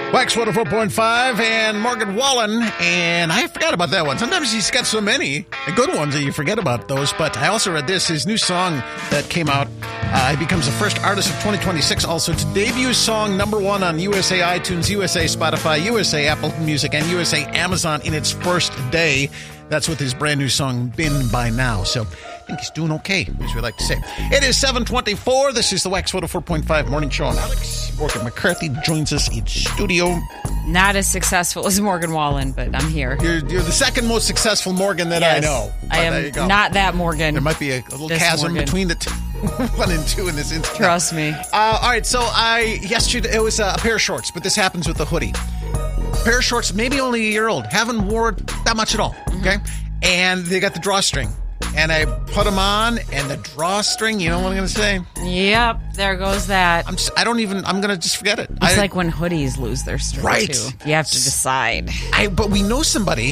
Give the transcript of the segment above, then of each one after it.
Wax 104.5 and Morgan Wallen, and I forgot about that one. Sometimes he's got so many good ones that you forget about those, but I also read this, his new song that came out. He becomes the first artist of 2026 also to debut song #1 on USA iTunes, USA Spotify, USA Apple Music, and USA Amazon in its first day. That's with his brand new song, Been By Now. So I think he's doing okay, as we like to say. It is 7:24. This is the Wax 104.5 Morning Show. And Alex Morgan McCarthy joins us in studio. Not as successful as Morgan Wallen, but I'm here. You're the second most successful Morgan that I know. I am not that Morgan. There might be a little chasm Morgan between the two, 1 and 2 in this instance. Trust me. All right, so yesterday it was a pair of shorts, but this happens with the hoodie. A pair of shorts, maybe only a year old, haven't worn that much at all, okay? And they got the drawstring. And I put them on, and the drawstring, you know what I'm going to say? Yep, there goes that. I'm going to just forget it. It's like when hoodies lose their string, right. too. You have to decide. But we know somebody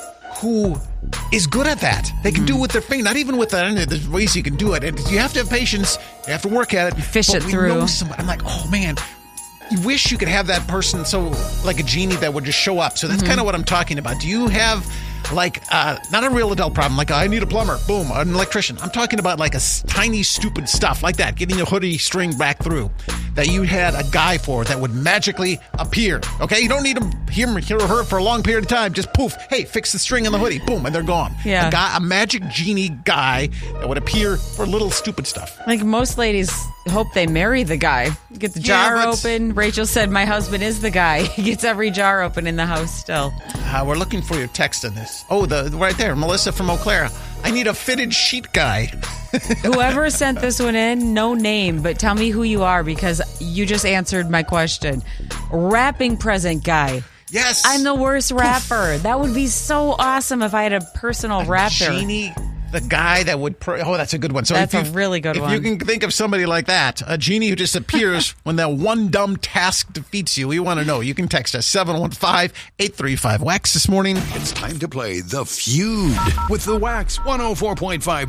who is good at that. They can do it with their finger, not even with that. There's ways you can do it. And you have to have patience. You have to work at it. Fish it through. Know somebody. I'm like, oh, man. You wish you could have that person, so like a genie that would just show up. So that's kind of what I'm talking about. Do you have, like, not a real adult problem, like I need a plumber, boom, an electrician. I'm talking about like a tiny, stupid stuff like that, getting a hoodie string back through, that you had a guy for that would magically appear. Okay, you don't need him or her for a long period of time. Just poof, hey, fix the string on the hoodie, boom, and they're gone. Yeah. A magic genie guy that would appear for little stupid stuff. Like most ladies hope they marry the guy. Get the jar open. Rachel said, my husband is the guy. He gets every jar open in the house still. We're looking for your text on this. Oh, right there, Melissa from Eau Claire. I need a fitted sheet guy. Whoever sent this one in, no name, but tell me who you are because you just answered my question. Wrapping present guy. Yes. I'm the worst rapper. That would be so awesome if I had a personal rapper. Genie, the guy that would... that's a good one. So that's a really good one. If you can think of somebody like that, a genie who just appears when that one dumb task defeats you, we want to know. You can text us 715-835-WAX this morning. It's time to play The Feud with the Wax 104.5